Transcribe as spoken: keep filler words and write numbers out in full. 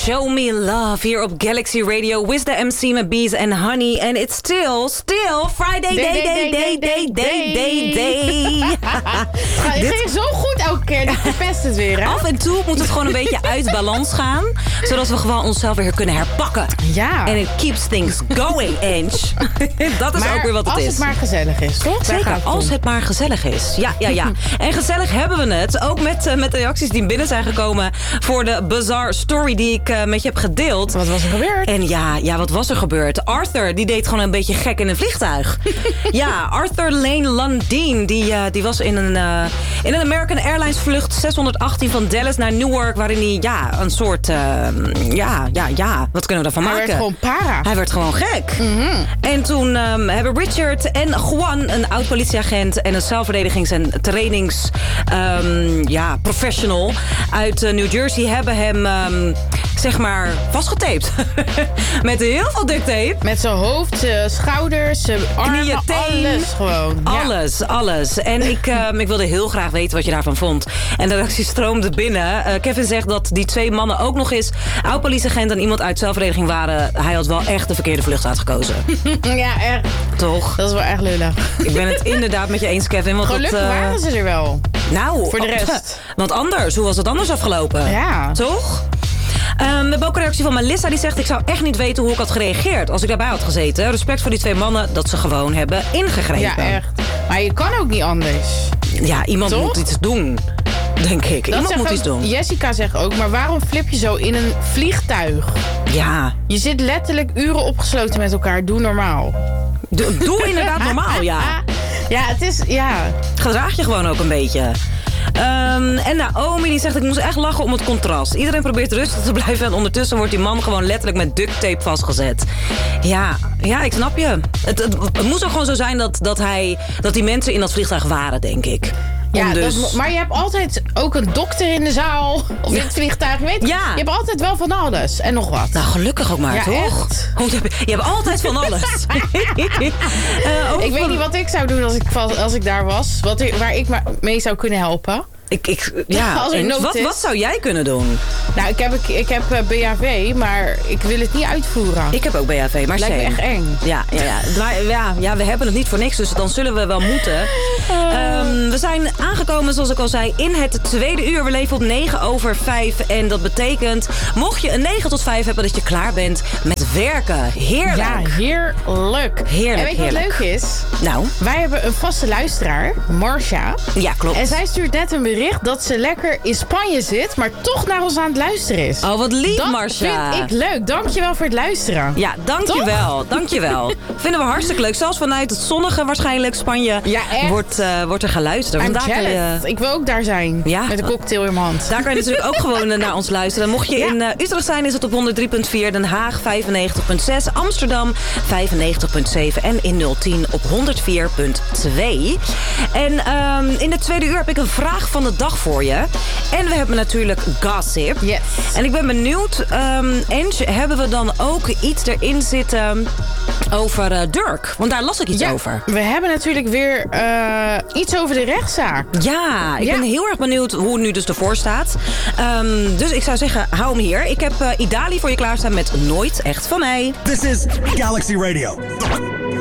Show Me Love hier op Galaxy Radio. With the M C met Bees and Honey. And it's still, still Friday day, day, day, day, day, day, day. Het ging zo goed elke keer. Dat verpest het weer, hè? Af en toe moet het gewoon een beetje uit balans gaan. Zodat we gewoon onszelf weer kunnen herpakken. Ja. En it keeps things going, Ange. Dat is maar ook weer wat het als is. als het maar gezellig is, toch? Zeker, het als het maar gezellig is. Ja, ja, ja. En gezellig hebben we het. Ook met, uh, met de reacties die binnen zijn gekomen voor de bizarre story die ik uh, met je heb gedeeld. Wat was er gebeurd? En ja, ja, wat was er gebeurd? Arthur, die deed gewoon een beetje gek in een vliegtuig. Ja, Arthur Lane Lundeen, die, uh, die was in een, uh, in een American Airlines vlucht zeshonderdachttien van Dallas naar Newark, waarin hij ja, een soort, uh, ja, ja, ja, wat kunnen we daarvan Hij maken? werd gewoon para. Hij werd gewoon gek. Mm-hmm. En toen um, hebben Richard en Juan, een oud politieagent en een zelfverdedigings- en trainings um, ja, professional uit uh, New Jersey, hebben hem um, zeg maar vastgetaped. Met heel veel duct tape. Met zijn hoofd, zijn schouders, zijn armen, Knieën, teen. alles gewoon. Alles, ja. alles. En ik, um, ik wilde heel graag weten wat je daarvan vond. En de reactie stroomde binnen. Uh, Kevin zegt dat die twee mannen ook nog eens oud politieagent en iemand uit zelfverdediging waren. Hij had wel echt de verkeerde vlucht uitgekozen. Ja, echt. Toch? Dat is wel echt lullig. Ik ben het inderdaad met je eens, Kevin. Want Gelukkig dat, uh, waren ze er wel. Nou, voor de rest. Want anders, hoe was het anders afgelopen? Ja. Toch? Um, we hebben ook een reactie van Melissa die zegt: ik zou echt niet weten hoe ik had gereageerd als ik daarbij had gezeten. Respect voor die twee mannen dat ze gewoon hebben ingegrepen. Ja, echt. Maar je kan ook niet anders. Ja, iemand Toch? moet iets doen. Denk ik. Dat iemand moet ook, iets doen. Jessica zegt ook, maar waarom flip je zo in een vliegtuig? Ja. Je zit letterlijk uren opgesloten met elkaar. Doe normaal. Doe, doe inderdaad normaal, ja. Ja, het is, ja. Gedraag je gewoon ook een beetje. Um, en Naomi die zegt: ik moest echt lachen om het contrast. Iedereen probeert rustig te blijven en ondertussen wordt die man gewoon letterlijk met duct tape vastgezet. Ja, ja, ik snap je. Het, het, het moest ook gewoon zo zijn dat, dat, hij, dat die mensen in dat vliegtuig waren, denk ik. Ja, dus... dat, maar je hebt altijd ook een dokter in de zaal. Of in het vliegtuig. Je weet, ja. Je hebt altijd wel van alles. En nog wat. Nou, gelukkig ook maar, ja, toch? Echt. Je, hebt, je hebt altijd van alles. uh, ik weet niet wat ik zou doen als ik, als ik daar was. Wat ik, waar ik mee zou kunnen helpen. Ik, ik, ja, als er wat, wat zou jij kunnen doen? Nou, ik heb, ik, ik heb uh, B H V, maar ik wil het niet uitvoeren. Ik heb ook B H V, maar lijkt me echt eng. Ja, ja, ja. Maar ja, ja, we hebben het niet voor niks, dus dan zullen we wel moeten. Uh. Um, we zijn aangekomen, zoals ik al zei, in het tweede uur. We leven op negen over vijf. En dat betekent, mocht je een negen tot vijf hebben, dat je klaar bent met werken. Heerlijk. Ja, heerlijk. Heerlijk, En weet je wat heerlijk. leuk is? Nou? Wij hebben een vaste luisteraar, Marcia. Ja, klopt. En zij stuurt net een bericht dat ze lekker in Spanje zit, maar toch naar ons aan het luisteren is. Oh, wat lief, dat Marcia. Dat vind ik leuk. Dankjewel voor het luisteren. Ja, dankjewel. Dankjewel. Vinden we hartstikke leuk. Zelfs vanuit het zonnige waarschijnlijk Spanje ja, echt. Wordt, uh, wordt er geluisterd. I'm Vandaar jealous. Je... Ik wil ook daar zijn. Ja. Met een cocktail in mijn hand. Daar kan je natuurlijk ook gewoon naar ons luisteren. Mocht je ja. in uh, Utrecht zijn, is het op honderd drie punt vier. Den Haag vijfennegentig punt zes. Amsterdam vijfennegentig punt zeven. En in nul tien op honderd vier punt twee. En um, in de tweede uur heb ik een vraag van de dag voor je. En we hebben natuurlijk gossip. Yes. En ik ben benieuwd, um, Ange, hebben we dan ook iets erin zitten over uh, Dirk? Want daar las ik iets ja, over. We hebben natuurlijk weer uh, iets over de rechtszaak. Ja, ik ja. ben heel erg benieuwd hoe het nu dus ervoor staat. Um, dus ik zou zeggen, hou hem hier. Ik heb uh, Idali voor je klaarstaan met Nooit Echt Van Mij. This is Galaxy Radio.